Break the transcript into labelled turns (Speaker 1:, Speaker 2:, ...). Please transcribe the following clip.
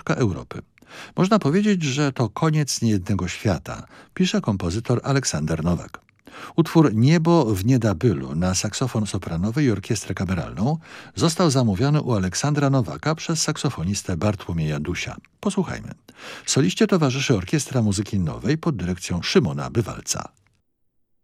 Speaker 1: końcówka Europy. Można powiedzieć, że to koniec niejednego świata, pisze kompozytor Aleksander Nowak. Utwór Niebo w Niedabylu na saksofon sopranowy i orkiestrę kameralną został zamówiony u Aleksandra Nowaka przez saksofonistę Bartłomieja Dusia. Posłuchajmy. Soliście towarzyszy Orkiestra Muzyki Nowej pod dyrekcją Szymona Bywalca.